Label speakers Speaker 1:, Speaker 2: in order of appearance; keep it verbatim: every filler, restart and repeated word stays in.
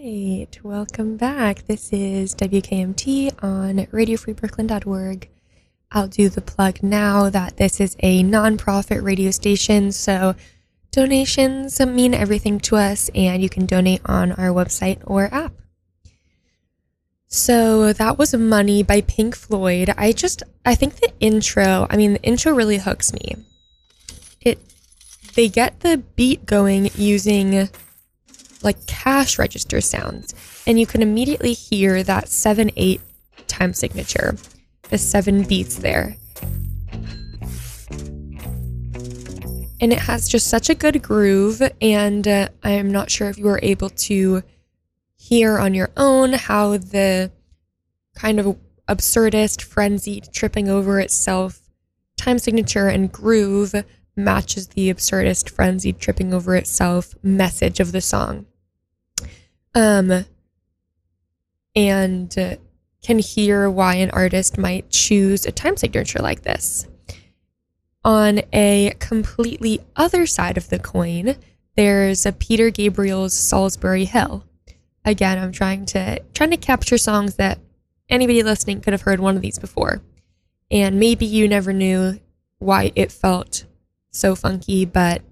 Speaker 1: right, welcome back. This is W K M T on radio free brooklyn dot org. I'll do the plug now that this is a nonprofit radio station, so donations mean everything to us, and you can donate on our website or app. So that was Money by Pink Floyd. I just, I think the intro, I mean, the intro really hooks me. It, they get the beat going using like cash register sounds, and you can immediately hear that seven eight time signature, the seven beats there. And it has just such a good groove, and uh, I'm not sure if you were able to hear on your own how the kind of absurdist, frenzied, tripping over itself time signature and groove matches the absurdist, frenzied, tripping over itself message of the song. Um, and uh, can hear why an artist might choose a time signature like this. On a completely other side of the coin, there's a Peter Gabriel's Salisbury Hill. Again, I'm trying to trying to capture songs that anybody listening could have heard one of these before. And maybe you never knew why it felt so funky, but